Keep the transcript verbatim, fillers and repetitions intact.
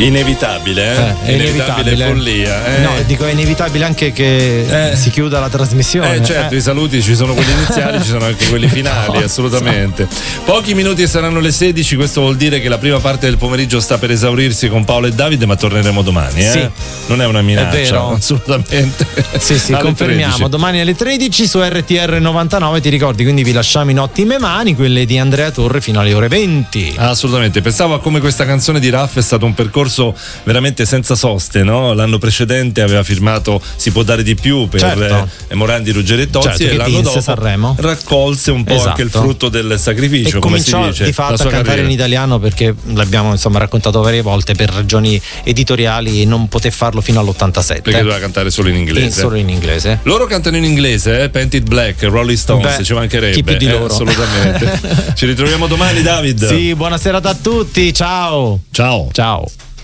Inevitabile, eh? Eh, è inevitabile, inevitabile follia. Eh. No, dico è inevitabile anche che Eh. si chiuda la trasmissione. Eh certo, eh. i saluti ci sono quelli iniziali, ci sono anche quelli finali, No, assolutamente. Pochi minuti saranno le sedici, questo vuol dire che la prima parte del pomeriggio sta per esaurirsi con Paolo e Davide, ma torneremo domani, eh? Sì. Non è una minaccia, È vero. assolutamente. Sì, sì, Alle confermiamo. tredici. Domani alle tredici su R T R novantanove, ti ricordi, quindi vi lasciamo in ottime mani, quelle di Andrea Torre fino alle ore venti. Assolutamente, pensavo a come questa canzone di Raff è stato un percorso veramente senza soste, no? L'anno precedente aveva firmato Si può dare di più per Certo. eh, Morandi, Ruggeri e Tozzi, Certo, e che l'anno vinse dopo Sanremo. raccolse un po' Esatto. anche il frutto del sacrificio, E come si cominciò dice, di la fatto a sua cantare carriera. in italiano perché l'abbiamo insomma raccontato varie volte, per ragioni editoriali non poté farlo fino all'ottantasette. Perché doveva cantare solo in inglese. In- solo in inglese. Loro cantano in inglese, eh? Painted Black, Rolling Stones, Beh, ci mancherebbe. chi più di eh, loro. assolutamente. Ci ritroviamo domani, David. Sì, buona serata a tutti, ciao. Ciao. Ciao.